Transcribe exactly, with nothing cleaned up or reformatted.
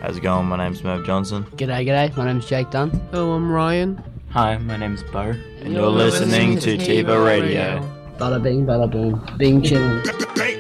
How's it going? My name's Merv Johnson. G'day, g'day. My name's Jake Dunn. Hello, I'm Ryan. Hi, my name's Bo. And, and you're, you're listening, listening to Tiva Radio. Bada bing, bada boom. Bing chillin'.